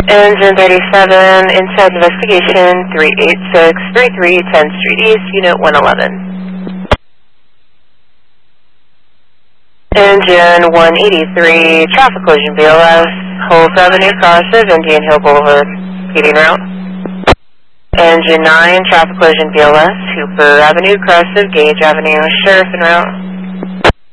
Engine 37, inside investigation, 38633 10th Street East, Unit 111. Engine 183, traffic collision BLS, Holt Avenue, cross of Indian Hill Boulevard, speeding route. Engine 9, traffic collision BLS, Hooper Avenue, cross of Gage Avenue, sheriff en route.